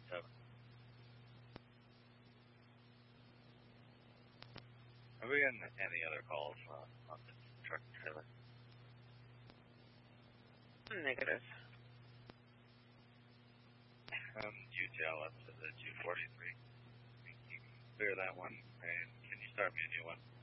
7. Have we gotten any other calls on this truck and trailer? Negative. UTL up to the 243. Clear that one, and can you start me a new one?